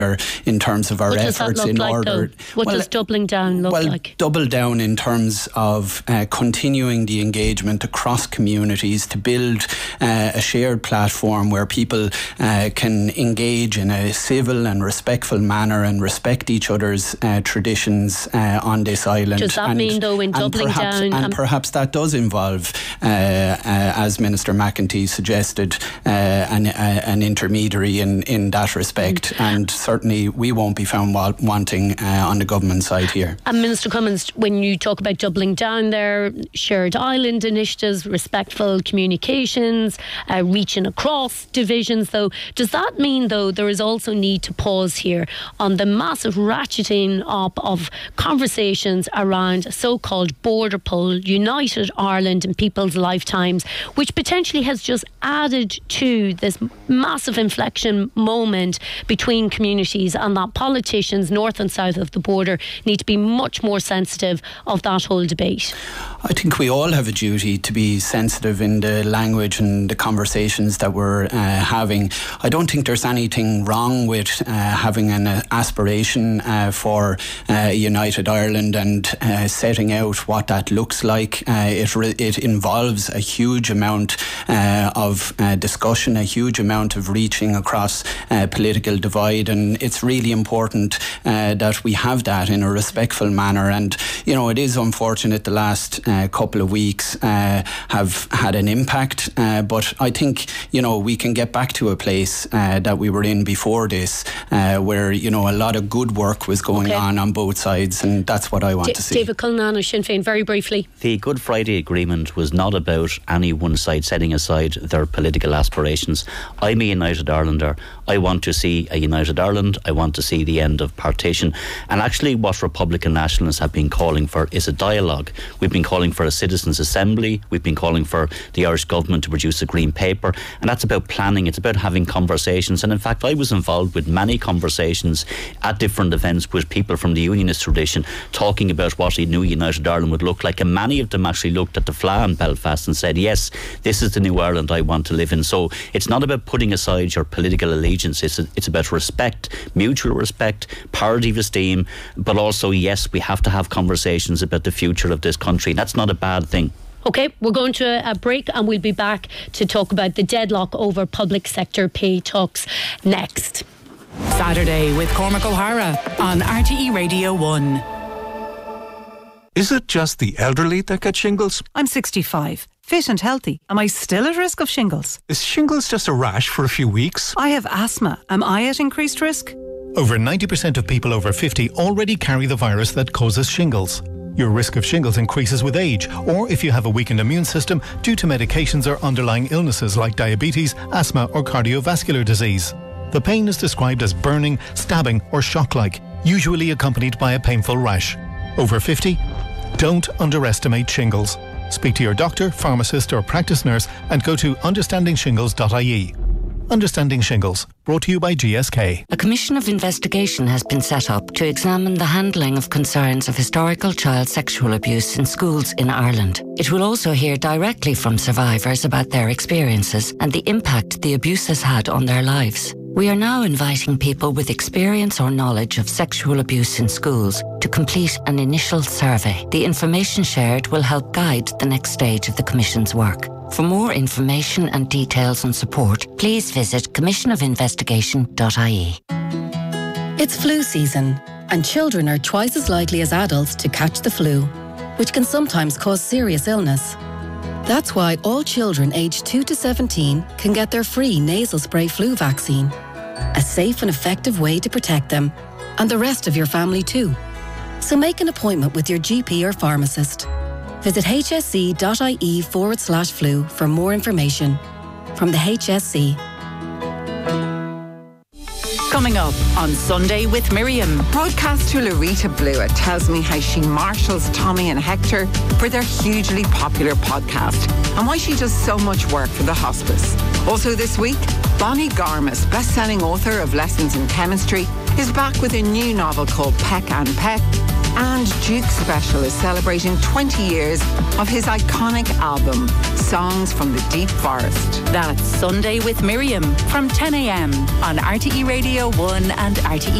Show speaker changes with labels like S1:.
S1: in terms of our efforts in order.
S2: What does doubling down look like?
S1: Double down in terms of continuing the engagement across communities to build a shared platform where people can engage in a civil and respectful manner and respect each other's traditions on this island.
S2: Does that mean, though, in doubling down...
S1: And perhaps that does involve, as Minister McEntee suggested, an intermediary in that respect. And certainly we won't be found wanting on the government side here.
S2: And Minister Cummins, when you talk about doubling down there, shared island initiatives, respectful communications, reaching across divisions, though, does that mean, though, there is also need to pause here on the massive ratcheting up of conversations around a so-called border pull, united Ireland in people's lifetimes, which potentially has just added to this massive inflection moment between communities, and that politicians north and south of the border need to be much more sensitive of that whole debate?
S1: I think we all have a duty to be sensitive in the language and the conversations that we're having. I don't think there's anything wrong with having an aspiration for United Ireland and setting out what that looks like. It involves a huge amount of discussion, a huge amount of reaching across political divide, and it's really important that we have that in a respectful manner. And it is unfortunate the last couple of weeks have had an impact, but I think we can get back to a place that we were in before this, where a lot of good work was going on both sides, and that's what I want to see.
S2: David Cullinane of Sinn Féin, very briefly.
S3: The Good Friday Agreement was not about any one side setting aside their political aspirations. I'm a United Irelander. I want to see a United Ireland. I want to see the end of partition. And actually what Republican nationalists have been calling for is a dialogue. We've been calling for a citizens' assembly. We've been calling for the Irish government to produce a green paper. And that's about planning. It's about having conversations. And in fact, I was involved with many conversations at different events with people from the unionist tradition talking about what a new United Ireland would look like. And many of them actually looked at the flag in Belfast and said, yes, this is the new Ireland I want to live in. So it's not about putting aside your political allegiance. It's about respect, mutual respect, parity of esteem, but also, yes, we have to have conversations about the future of this country. That's not a bad thing.
S2: OK, we're going to a break and we'll be back to talk about the deadlock over public sector pay talks next.
S4: Saturday with Cormac O'Hara on RTE Radio 1.
S5: Is it just the elderly that get shingles?
S4: I'm 65, fit and healthy. Am I still at risk of shingles?
S5: Is shingles just a rash for a few weeks?
S4: I have asthma. Am I at increased risk?
S6: Over 90% of people over 50 already carry the virus that causes shingles. Your risk of shingles increases with age, or if you have a weakened immune system due to medications or underlying illnesses like diabetes, asthma or cardiovascular disease. The pain is described as burning, stabbing or shock-like, usually accompanied by a painful rash. Over 50? Don't underestimate shingles. Speak to your doctor, pharmacist or practice nurse and go to understandingshingles.ie. Understanding Shingles, brought to you by GSK.
S7: A commission of investigation has been set up to examine the handling of concerns of historical child sexual abuse in schools in Ireland. It will also hear directly from survivors about their experiences and the impact the abuse has had on their lives. We are now inviting people with experience or knowledge of sexual abuse in schools to complete an initial survey. The information shared will help guide the next stage of the Commission's work. For more information and details and support, please visit commissionofinvestigation.ie.
S8: It's flu season, and children are twice as likely as adults to catch the flu, which can sometimes cause serious illness. That's why all children aged 2 to 17 can get their free nasal spray flu vaccine. A safe and effective way to protect them, and the rest of your family too. So make an appointment with your GP or pharmacist. Visit hsc.ie/flu for more information. From the HSC.
S4: Coming up on Sunday with Miriam.
S9: Broadcaster Larita Blewett tells me how she marshals Tommy and Hector for their hugely popular podcast and why she does so much work for the hospice. Also this week, Bonnie Garmus, best-selling author of Lessons in Chemistry, is back with a new novel called Peck and Peck. And Duke Special is celebrating 20 years of his iconic album, Songs from the Deep Forest.
S4: That's Sunday with Miriam from 10 a.m. on RTE Radio 1 and RTE